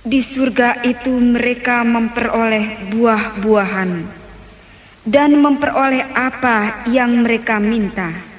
Di surga itu mereka memperoleh buah-buahan dan memperoleh apa yang mereka minta.